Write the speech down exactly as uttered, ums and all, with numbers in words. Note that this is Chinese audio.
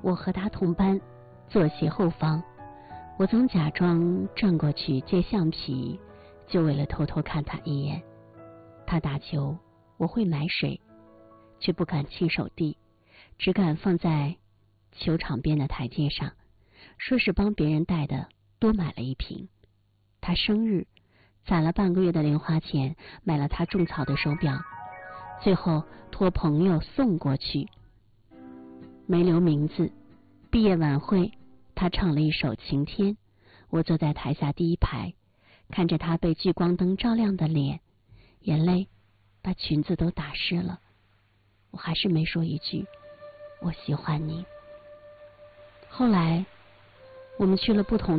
我和他同班，坐席后方。我总假装转过去借橡皮，就为了偷偷看他一眼。他打球，我会买水，却不敢亲手递，只敢放在球场边的台阶上，说是帮别人带的，多买了一瓶。他生日，攒了半个月的零花钱，买了他种草的手表，最后托朋友送过去，没留名字。毕业晚会，他唱了一首《晴天》，我坐在台下第一排，看着他被聚光灯照亮的脸，眼泪把裙子都打湿了。我还是没说一句我喜欢你。后来我们去了不同